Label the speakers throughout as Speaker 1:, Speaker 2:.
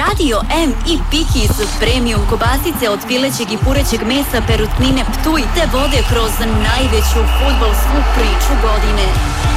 Speaker 1: Radio M i Piki su premium kobasice od pilećeg i purećeg mesa Perutnine Ptuj te vode kroz najveću fudbalsku priču godine.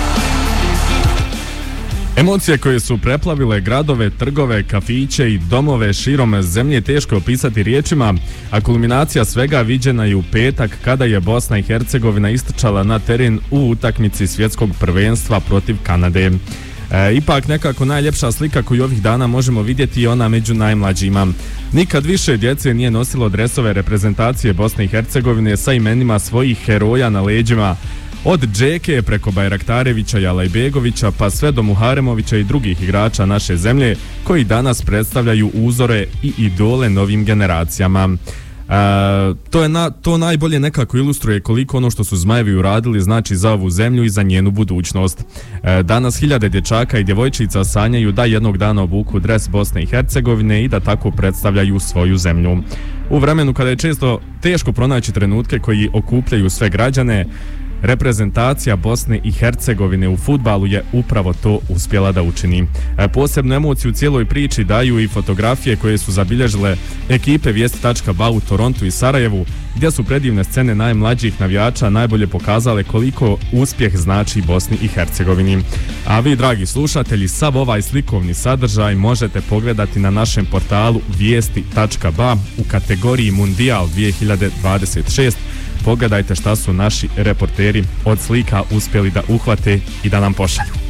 Speaker 2: Emocije koje su preplavile gradove, trgove, kafiće i domove širom zemlje teško opisati riječima, a kulminacija svega viđena je u petak kada je Bosna i Hercegovina istrčala na teren u utakmici svjetskog prvenstva protiv Kanade. Ipak nekako najljepša slika koju ovih dana možemo vidjeti je ona među najmlađima. Nikad više djece nije nosilo dresove reprezentacije Bosne i Hercegovine sa imenima svojih heroja na leđima. Od Džeke preko Bajraktarevića i Alajbegovića pa sve do Muharemovića i drugih igrača naše zemlje koji danas predstavljaju uzore i idole novim generacijama. To najbolje nekako ilustruje koliko ono što su Zmajevi uradili znači za ovu zemlju i za njenu budućnost. Danas hiljade dječaka i djevojčica sanjaju da jednog dana obuku dres Bosne i Hercegovine i da tako predstavljaju svoju zemlju. U vremenu kada je često teško pronaći trenutke koji okupljaju sve građane, reprezentacija Bosne i Hercegovine u fudbalu je upravo to uspjela da učini. Posebnu emociju u cijeloj priči daju i fotografije koje su zabilježile ekipe Vijesti.ba u Torontu i Sarajevu, gdje su predivne scene najmlađih navijača najbolje pokazale koliko uspjeh znači Bosni i Hercegovini. A vi, dragi slušatelji, sav ovaj slikovni sadržaj možete pogledati na našem portalu Vijesti.ba u kategoriji Mundijal 2026. Pogledajte šta su naši reporteri od slika uspjeli da uhvate i da nam pošalju.